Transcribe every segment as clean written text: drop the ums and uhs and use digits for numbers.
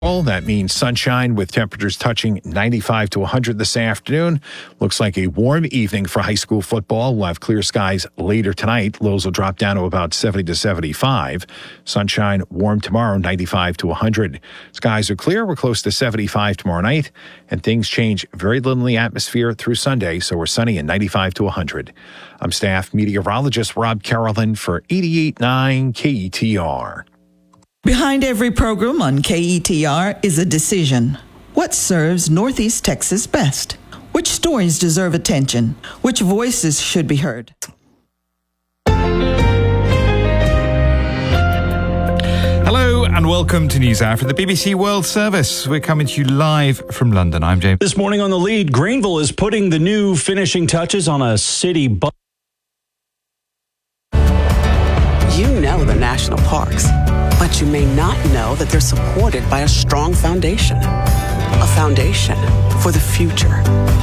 That means sunshine with temperatures touching 95 to 100 this afternoon. Looks like a warm evening for high school football. We'll have clear skies later tonight. Lows will drop down to about 70 to 75. Sunshine, warm tomorrow, 95 to 100. Skies are clear. We're close to 75 tomorrow night. And things change very little in the atmosphere through Sunday, so we're sunny and 95 to 100. I'm staff meteorologist Rob Carolyn for 88.9 KETR. Behind every program on KETR is a decision. What serves Northeast Texas best? Which stories deserve attention? Which voices should be heard? Hello and welcome to NewsHour for the BBC World Service. We're coming to you live from London. I'm James. This morning on The Lead, Greenville is putting the new finishing touches on a city bus. You know the national parks, but you may not know that they're supported by a strong foundation. A foundation for the future.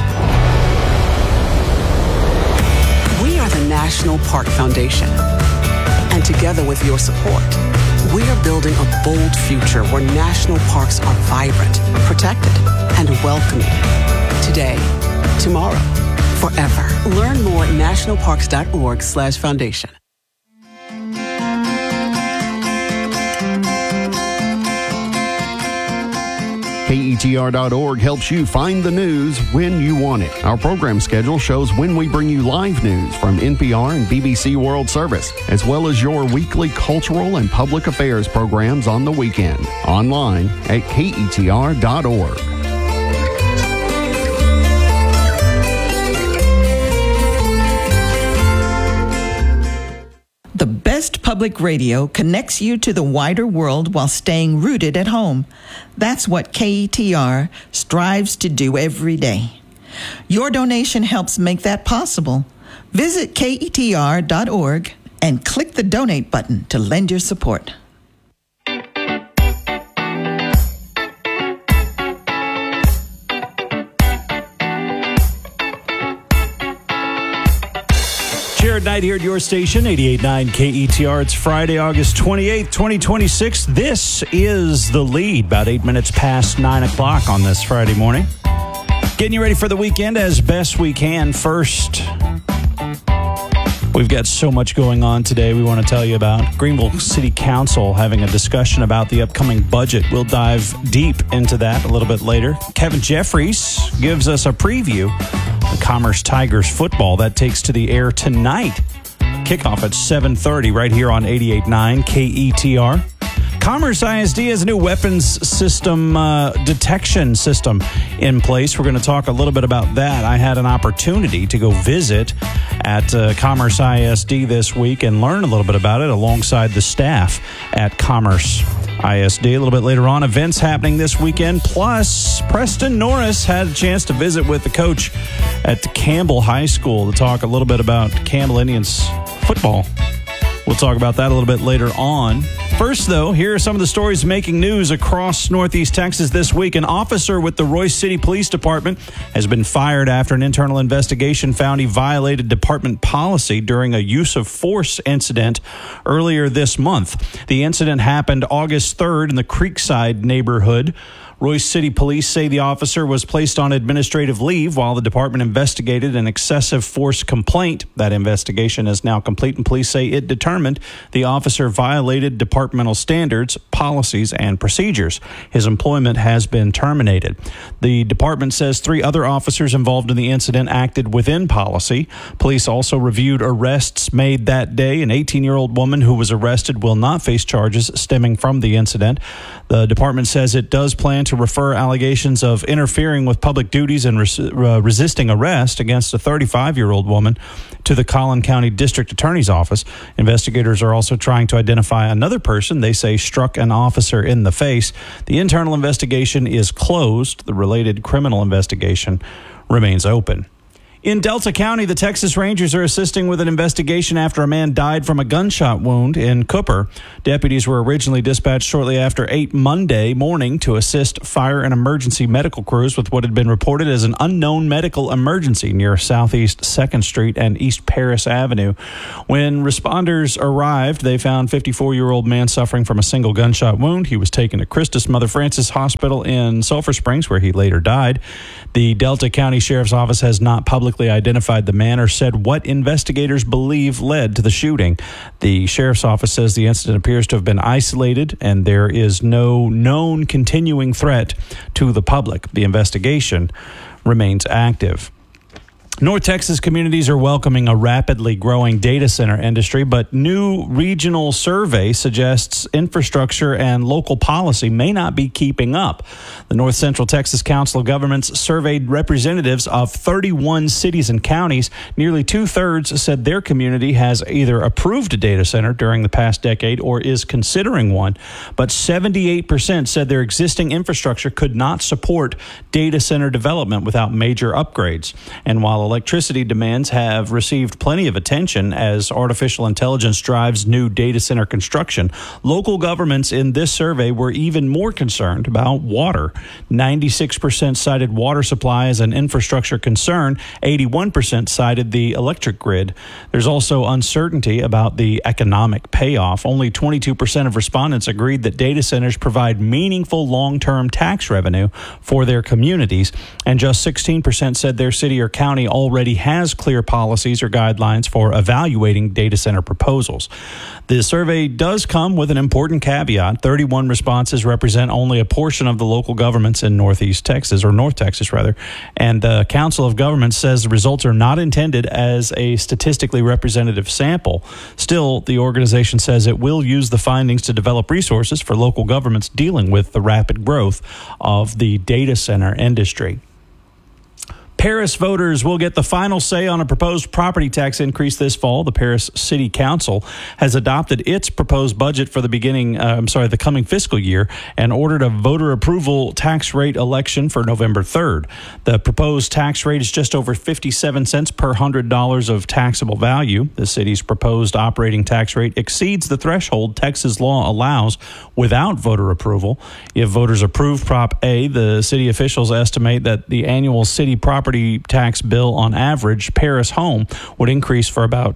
We are the National Park Foundation. And together with your support, we are building a bold future where national parks are vibrant, protected, and welcoming. Today, tomorrow, forever. Learn more at nationalparks.org/foundation. KETR.org helps you find the news when you want it. Our program schedule shows when we bring you live news from NPR and BBC World Service, as well as your weekly cultural and public affairs programs on the weekend. Online at KETR.org. The best public radio connects you to the wider world while staying rooted at home. That's what KETR strives to do every day. Your donation helps make that possible. Visit KETR.org and click the donate button to lend your support. Jared Knight here at your station, 88.9 KETR. It's Friday, August 28th, 2026. This is The Lead, about 8 minutes past 9 o'clock on this Friday morning. Getting you ready for the weekend as best we can. First, we've got so much going on today we want to tell you about. Greenville City Council having a discussion about the upcoming budget. We'll dive deep into that a little bit later. Kevin Jeffries gives us a preview. The Commerce Tigers football, that takes to the air tonight. Kickoff at 7:30 right here on 88.9 KETR. Commerce ISD has a new weapons system detection system in place. We're going to talk a little bit about that. I had an opportunity to go visit at Commerce ISD this week and learn a little bit about it alongside the staff at Commerce ISD. A little bit later on, events happening this weekend. Plus, Preston Norris had a chance to visit with the coach at Campbell High School to talk a little bit about Campbell Indians football. We'll talk about that a little bit later on. First, though, here are some of the stories making news across Northeast Texas this week. An officer with the Royce City Police Department has been fired after an internal investigation found he violated department policy during a use of force incident earlier this month. The incident happened August 3rd in the Creekside neighborhood. Royce City Police say the officer was placed on administrative leave while the department investigated an excessive force complaint. That investigation is now complete, and police say it determined the officer violated departmental standards, policies, and procedures. His employment has been terminated. The department says 3 other officers involved in the incident acted within policy. Police also reviewed arrests made that day. An 18-year-old woman who was arrested will not face charges stemming from the incident. The department says it does plan to refer allegations of interfering with public duties and resisting arrest against a 35-year-old woman to the Collin County District Attorney's Office. Investigators are also trying to identify another person they say struck an officer in the face. The internal investigation is closed. The related criminal investigation remains open. In Delta County, the Texas Rangers are assisting with an investigation after a man died from a gunshot wound in Cooper. Deputies were originally dispatched shortly after 8 Monday morning to assist fire and emergency medical crews with what had been reported as an unknown medical emergency near Southeast 2nd Street and East Paris Avenue. When responders arrived, they found 54-year-old man suffering from a single gunshot wound. He was taken to Christus Mother Frances Hospital in Sulphur Springs, where he later died. The Delta County Sheriff's Office has not publicly identified the man or said what investigators believe led to the shooting. The Sheriff's Office says the incident appears to have been isolated and there is no known continuing threat to the public. The investigation remains active. North Texas communities are welcoming a rapidly growing data center industry, but new regional survey suggests infrastructure and local policy may not be keeping up. The North Central Texas Council of Governments surveyed representatives of 31 cities and counties. Nearly two-thirds said their community has either approved a data center during the past decade or is considering one, but 78% said their existing infrastructure could not support data center development without major upgrades. And while electricity demands have received plenty of attention as artificial intelligence drives new data center construction, local governments in this survey were even more concerned about water. 96% cited water supply as an infrastructure concern. 81% cited the electric grid. There's also uncertainty about the economic payoff. Only 22% of respondents agreed that data centers provide meaningful long-term tax revenue for their communities, and just 16% said their city or county already has clear policies or guidelines for evaluating data center proposals. The survey does come with an important caveat. 31 responses represent only a portion of the local governments in Northeast Texas, or North Texas rather, and the Council of Governments says the results are not intended as a statistically representative sample. Still, the organization says it will use the findings to develop resources for local governments dealing with the rapid growth of the data center industry. Paris voters will get the final say on a proposed property tax increase this fall. The Paris City Council has adopted its proposed budget for the coming fiscal year and ordered a voter approval tax rate election for November 3rd. The proposed tax rate is just over 57 cents per $100 of taxable value. The city's proposed operating tax rate exceeds the threshold Texas law allows without voter approval. If voters approve Prop A, the city officials estimate that the annual city property tax bill on average, Paris home would increase from about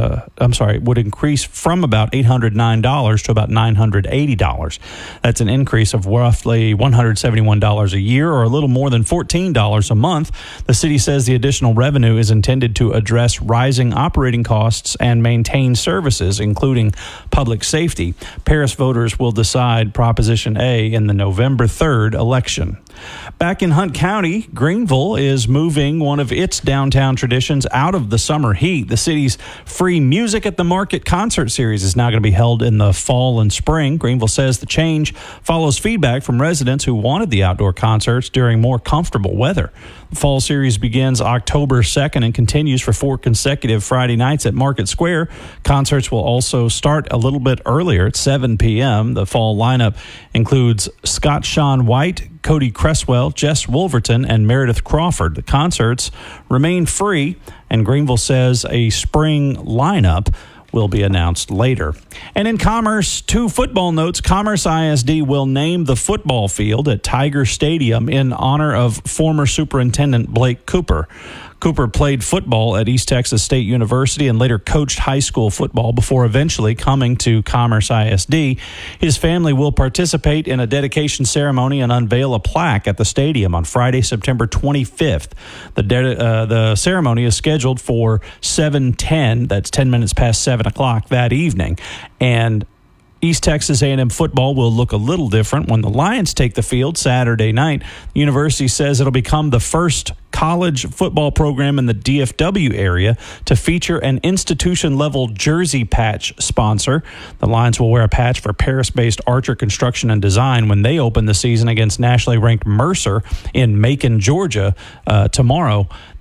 $809 to about $980. That's an increase of roughly $171 a year, or a little more than $14 a month. The city says the additional revenue is intended to address rising operating costs and maintain services, including public safety. Paris voters will decide Proposition A in the November 3rd election. Back in Hunt County, Greenville is moving one of its downtown traditions out of the summer heat. The city's free Music at the Market concert series is now going to be held in the fall and spring. Greenville says the change follows feedback from residents who wanted the outdoor concerts during more comfortable weather. The fall series begins October 2nd and continues for 4 consecutive Friday nights at Market Square. Concerts will also start a little bit earlier at 7 p.m. The fall lineup includes Scott Sean White, Cody Cresswell, Jess Wolverton, and Meredith Crawford. The concerts remain free, and Greenville says a spring lineup will be announced later. And in Commerce, 2 football notes. Commerce ISD will name the football field at Tiger Stadium in honor of former Superintendent Blake Cooper. Cooper played football at East Texas State University and later coached high school football before eventually coming to Commerce ISD. His family will participate in a dedication ceremony and unveil a plaque at the stadium on Friday, September 25th. The ceremony is scheduled for 7:10. That's 10 minutes past 7 o'clock that evening. And East Texas A&M football will look a little different when the Lions take the field Saturday night. The university says it'll become the first college football program in the DFW area to feature an institution-level jersey patch sponsor. The Lions will wear a patch for Paris-based Archer Construction and Design when they open the season against nationally ranked Mercer in Macon, Georgia tomorrow.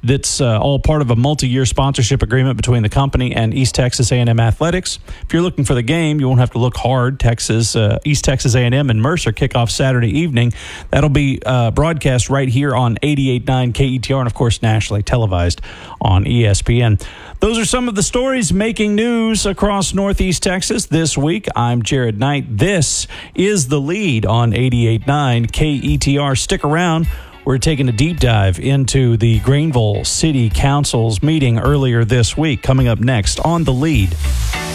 That's all part of a multi-year sponsorship agreement between the company and East Texas A&M Athletics. If you're looking for the game, you won't have to look hard. East Texas A&M and Mercer kick off Saturday evening. That'll be broadcast right here on 88.9 KETR and, of course, nationally televised on ESPN. Those are some of the stories making news across Northeast Texas this week. I'm Jared Knight. This is The Lead on 88.9 KETR. Stick around. We're taking a deep dive into the Greenville City Council's meeting earlier this week. Coming up next on The Lead.